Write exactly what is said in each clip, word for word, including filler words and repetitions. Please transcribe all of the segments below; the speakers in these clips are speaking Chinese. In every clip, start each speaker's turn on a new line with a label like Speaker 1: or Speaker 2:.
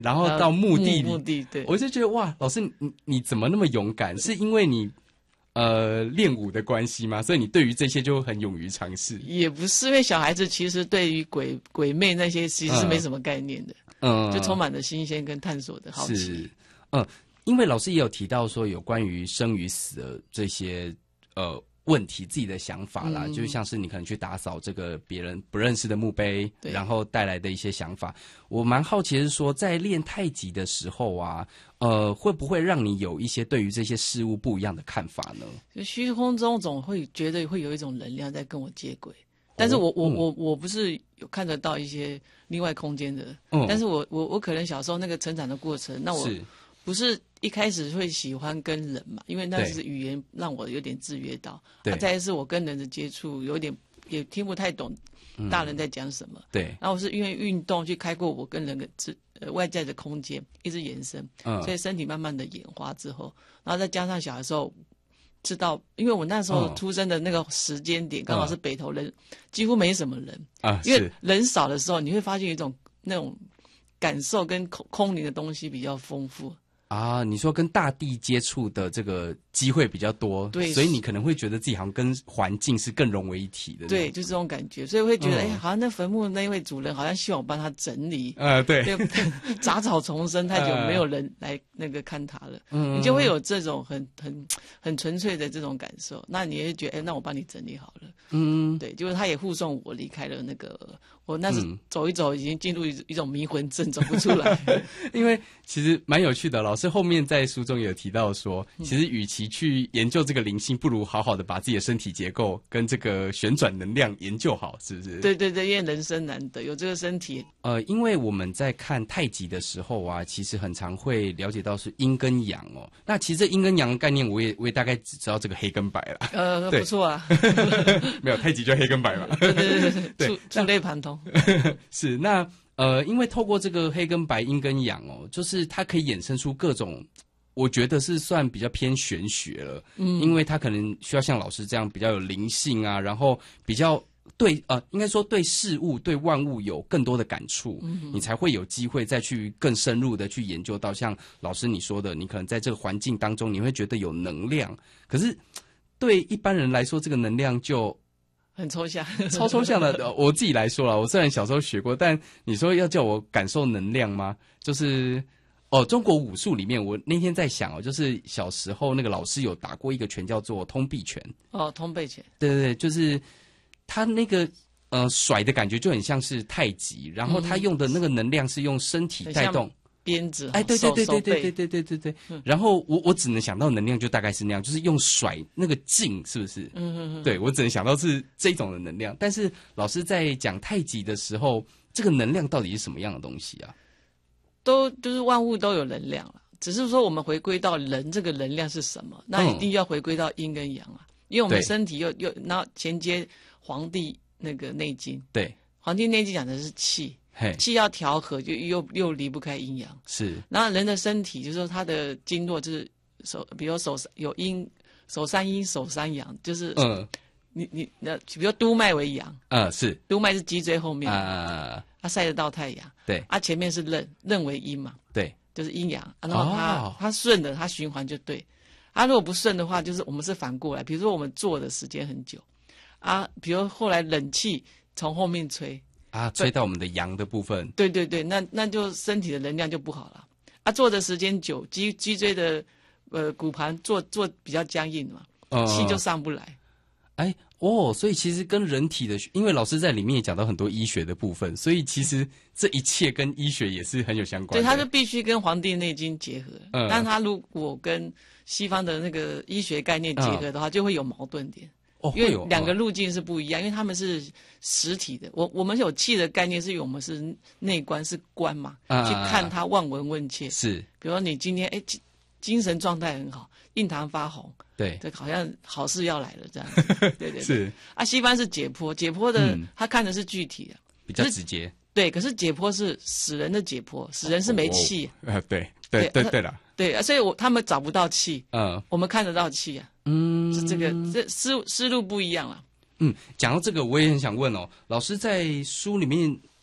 Speaker 1: 然后到墓地里，
Speaker 2: 墓地对，
Speaker 1: 我就觉得哇，老师你你怎么那么勇敢？是因为你呃练武的关系吗？所以你对于这些就很勇于尝试？
Speaker 2: 也不是，因为小孩子其实对于鬼鬼魅那些其实是没什么概念的，嗯，就充满了新鲜跟探索的好奇。
Speaker 1: 是，嗯，因为老师也有提到说有关于生与死的这些呃。问题自己的想法啦，嗯、就像是你可能去打扫这个别人不认识的墓碑，然后带来的一些想法。我蛮好奇的是说，在练太极的时候啊，呃，会不会让你有一些对于这些事物不一样的看法呢？
Speaker 2: 就虚空中总会觉得会有一种能量在跟我接轨，但是我、哦、我我我不是有看得到一些另外空间的，嗯、但是我我我可能小时候那个成长的过程，那我不是。一开始会喜欢跟人嘛，因为那是语言让我有点制约到。对，啊、再来是我跟人的接触有点也听不太懂大人在讲什么。嗯、对，然后我是因为运动去开阔我跟人的呃外在的空间，一直延伸，嗯、所以身体慢慢的演化之后，然后再加上小的时候知道，因为我那时候出生的那个时间点刚好是北投人、嗯、几乎没什么人啊，因为人少的时候，你会发现有一种那种感受跟空空灵的东西比较丰富。
Speaker 1: 啊，你说跟大地接触的这个机会比较多，对，所以你可能会觉得自己好像跟环境是更融为一体的。
Speaker 2: 对，就这种感觉，所以会觉得，哎、嗯，好像那坟墓那位主人好像希望我帮他整理，呃，对，对杂草丛生，太久没有人来那个看他了，嗯，你就会有这种很很很纯粹的这种感受。那你也觉得，哎，那我帮你整理好了，嗯，对，就是他也护送我离开了那个，我那时走一走，已经进入一一种迷魂阵，走不出来。
Speaker 1: 因为其实蛮有趣的，老师。是后面在书中也有提到说，其实与其去研究这个灵性，不如好好的把自己的身体结构跟这个旋转能量研究好，是不是？
Speaker 2: 对对对，因为人生难得有这个身体。
Speaker 1: 呃，因为我们在看太极的时候啊，其实很常会了解到是阴跟阳哦。那其实这阴跟阳的概念，我也我也大概只知道这个黑跟白啦。
Speaker 2: 呃，不错啊。
Speaker 1: 没有太极就黑跟白嘛。
Speaker 2: 对对对对对，触触类旁通。
Speaker 1: 是那。呃，因为透过这个黑跟白、阴跟阳哦，就是它可以衍生出各种，我觉得是算比较偏玄学了。嗯，因为它可能需要像老师这样比较有灵性啊，然后比较对呃，应该说对事物、对万物有更多的感触，嗯，你才会有机会再去更深入的去研究到像老师你说的，你可能在这个环境当中，你会觉得有能量，可是对一般人来说，这个能量就。
Speaker 2: 很抽象，
Speaker 1: 超抽象的。我自己来说啦，我虽然小时候学过，但你说要叫我感受能量吗？就是哦，中国武术里面，我那天在想哦，就是小时候那个老师有打过一个拳叫做通臂拳。
Speaker 2: 哦，通背拳。
Speaker 1: 对对对，就是他那个呃甩的感觉就很像是太极，然后他用的那个能量是用身体带动。嗯
Speaker 2: 鞭子，
Speaker 1: 哎，对对对对对对对对对对。嗯、然后我我只能想到能量就大概是那样，就是用甩那个劲，是不是？嗯嗯嗯。对，我只能想到是这种的能量。但是老师在讲太极的时候，这个能量到底是什么样的东西啊？
Speaker 2: 都就是万物都有能量了，只是说我们回归到人这个能量是什么，那一定要回归到阴跟阳啊，因为我们身体又又那衔接《黄帝那个内经》，对，《黄帝内经》讲的是气。气要调和，就又又离不开阴阳。是，然后人的身体，就是说他的经络就是手，比如手有阴，手三阴，手三阳，就是嗯，你你那比如督脉为阳，嗯，是督脉是脊椎后面啊，它晒得到太阳，对，啊前面是任任为阴嘛，对，就是阴阳，然后它它顺的，它循环就对，啊如果不顺的话，就是我们是反过来，比如说我们坐的时间很久，啊，比如后来冷气从后面吹。
Speaker 1: 啊，吹到我们的阳的部分。
Speaker 2: 对对对，那那就身体的能量就不好了。啊，坐的时间久，脊脊椎的呃骨盘坐坐比较僵硬嘛，呃、气就上不来。
Speaker 1: 哎哦，所以其实跟人体的，因为老师在里面也讲到很多医学的部分，所以其实这一切跟医学也是很有相关的。
Speaker 2: 对，它就必须跟《黄帝内经》结合。嗯，但它如果跟西方的那个医学概念结合的话，嗯、就会有矛盾点。哦，因为两个路径是不一样，因为他们是实体的。我我们有气的概念，是因为我们是内观，是观嘛，啊、去看它望闻问切。是，比如说你今天哎精神状态很好，印堂发红，对，这好像好事要来了这样。对对对。是啊，西方是解剖，解剖的、嗯、他看的是具体的，
Speaker 1: 比较直接。
Speaker 2: 对，可是解剖是死人的解剖，死人是没气。
Speaker 1: 啊、哦哦，对对对对了。
Speaker 2: 对啊，所以我他们找不到气，嗯，我们看得到气啊。嗯，是这个这思思路不一样了。
Speaker 1: 嗯，讲到这个，我也很想问哦，老师在书里面，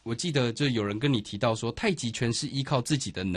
Speaker 1: 我记得就有人跟你提到说，太极拳是依靠自己的能